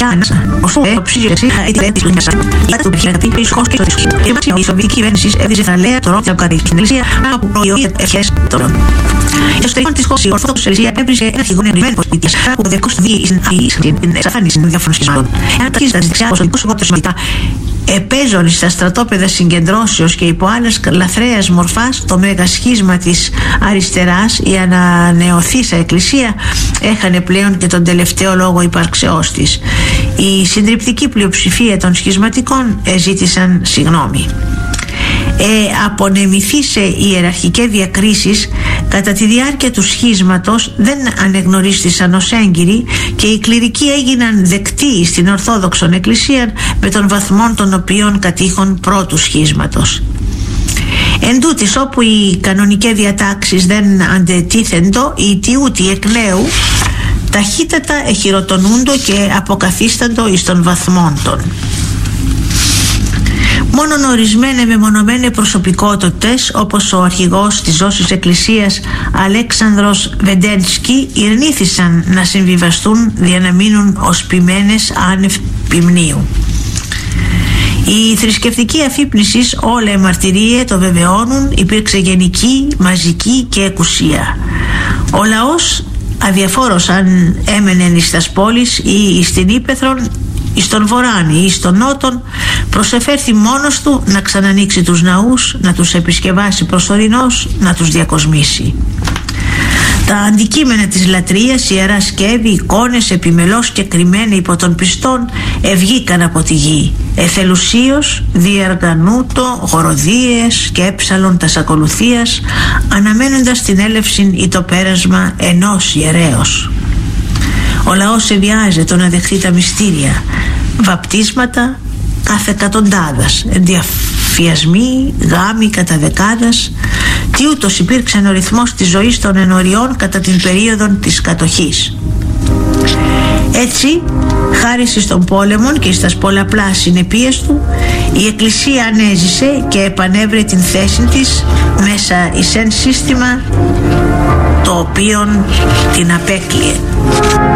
Η Σοβιετική κυβέρνηση έδιζε θαραλέα το ρόλο της αποκατοίκησης στην Εκκλησία από προϊόντα ευχές των. Στο εσωτερικό της χώρας η Ορθόδοξη Εκκλησία έβρισε ένα αρχηγό νεονισμένη πολιτικής που δεκώς την εξαφάνιση των διάφορων σχισμάτων. Εάν τα αρχίζει τα δεξιά αποσχολικού σωμάτων επέζωνε στα στρατόπεδα συγκεντρώσεως και υπό άλλες λαθρέας μορφάς το μεγασχίσμα της αριστεράς, η ανανεωθήσα εκκλησία έχανε πλέον και τον τελευταίο λόγο υπαρξεώς της. Η συντριπτική πλειοψηφία των σχισματικών ζήτησαν συγγνώμη. Απονεμηθεί σε ιεραρχικές διακρίσεις κατά τη διάρκεια του σχίσματος δεν ανεγνωρίστησαν ως έγκυροι και οι κληρικοί έγιναν δεκτοί στην Ορθόδοξον Εκκλησία με τον βαθμό των οποίων κατήχον πρώτου σχίσματος. Εν τούτης, όπου οι κανονικές διατάξεις δεν αντετίθεντο, οι τιούτοι εκ νέου ταχύτατα εχειροτονούντο και αποκαθίσταντο εις των βαθμών των. Μόνον ορισμένοι μεμονωμένοι προσωπικότητες όπως ο αρχηγός της Ζώσης Εκκλησίας Αλέξανδρος Βεντένσκι ειρνήθησαν να συμβιβαστούν για να μείνουν ως ποιμένες άνευ ποιμνίου. Η θρησκευτική αφύπνιση, όλα οι μαρτυρίες το βεβαιώνουν, υπήρξε γενική, μαζική και εκουσία. Ο λαός αδιαφόρος αν έμενε εις τας πόλεις ή στην ύπαιθρον, εις τον βορράν ή εις τον νότον, προσεφέρθη μόνος του να ξανανοίξει τους ναούς, να τους επισκευάσει προσωρινώς, να τους διακοσμήσει. Τα αντικείμενα της λατρείας, ιερά σκεύη, εικόνες επιμελώς και κρυμμένα υπό των πιστών ευγήκαν από τη γη. Εθελουσίως διεργανούτο χοροδίες και έψαλον τας ακολουθίας, αναμένοντας την έλευσιν ή το πέρασμα ενός ιερέως. Ο λαός ευιάζεται να δεχθεί τα μυστήρια, βαπτίσματα κάθε εκατοντάδας, ενδιαφιασμοί, γάμοι κατά δεκάδας. Τι ούτως υπήρξε ο ρυθμός της ζωής των ενωριών κατά την περίοδο της κατοχής. Έτσι, χάρη στον πόλεμο και στις πολλαπλάς συνεπίες του, η Εκκλησία ανέζησε και επανέβρε την θέση της μέσα εις ένα σύστημα το οποίον την απέκλειε.